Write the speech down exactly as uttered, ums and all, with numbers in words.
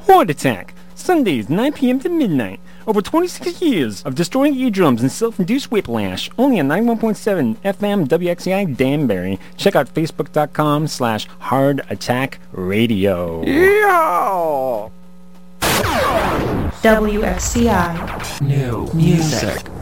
Heart Attack, Sundays, nine p.m. to midnight. Over twenty-six years of destroying eardrums and self-induced whiplash. Only on ninety-one point seven F M W X C I Danbury. Check out facebook.com slash Hard Attack Radio. Yeah! W X C I. New music.